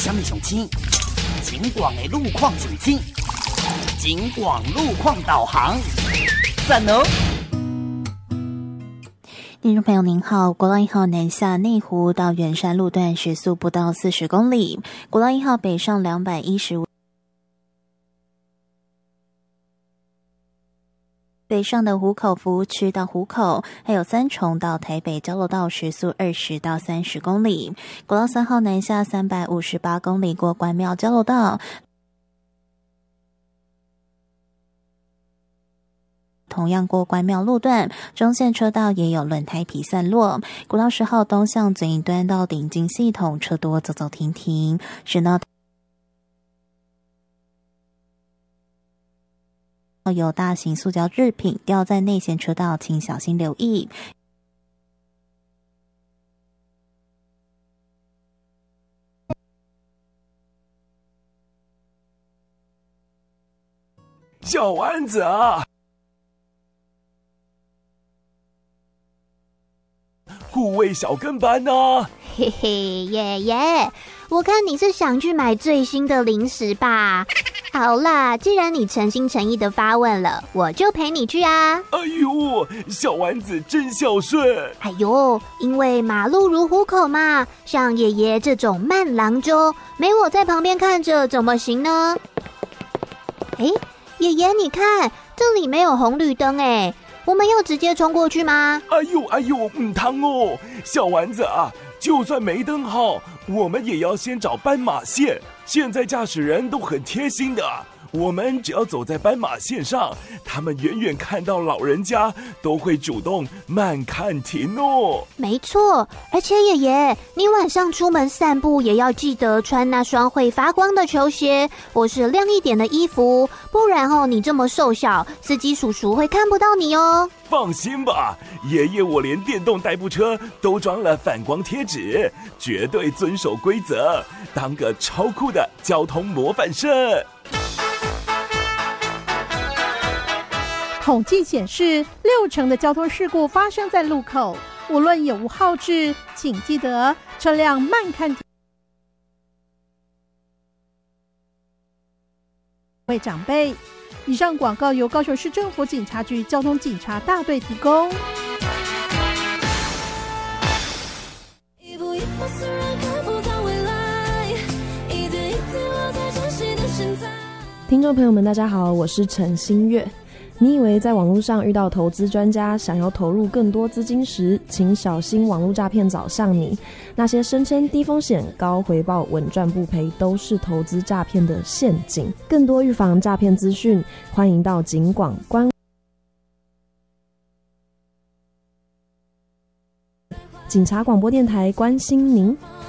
什么上青？警广的路况上青，警广路况导航，赞哦！ 听众朋友您好，国道1号南下内湖到圆山路段时速不到40公里，国道1号北上215。北上的湖口服务区到湖口，还有三重到台北交流道时速20到30公里。国道3号南下358公里过关庙交流道，同样过关庙路段，中线车道也有轮胎皮散落。国道10号东向左营端到顶进系统车多走走停停，省道有大型塑胶制品掉在内线车道，请小心留意。 小丸子啊，护卫小跟班呢？ 嘿嘿，爷爷，我看你是想去买最新的零食吧？好啦，既然你诚心诚意的发问了，我就陪你去啊！ 哎呦，小丸子真孝顺！ 哎呦，因为马路如虎口嘛，像爷爷这种慢郎中，没我在旁边看着怎么行呢？哎，爷爷，你看这里没有红绿灯哎，我们要直接冲过去吗？ 哎呦，唔通哦，小丸子啊，就算没灯号，我们也要先找斑马线。现在驾驶人都很贴心的，我们只要走在斑马线上，他们远远看到老人家都会主动慢看停哦。 没错，而且爷爷，你晚上出门散步也要记得穿那双会发光的球鞋，或是亮一点的衣服，不然你这么瘦小，司机叔叔会看不到你哦。 放心吧，爷爷我连电动代步车都装了反光贴纸，绝对遵守规则，当个超酷的交通模范生。 统计显示，60%的交通事故发生在路口。无论有无号志，请记得车辆慢看停。为长辈。以上广告由高雄市政府警察局交通警察大队提供。 听众朋友们大家好，我是陈新月。你以为在网络上遇到投资专家想要投入更多资金时，请小心网络诈骗找上你。那些声称低风险高回报稳赚不赔都是投资诈骗的陷阱。更多预防诈骗资讯，欢迎到警广官警察广播电台关心您。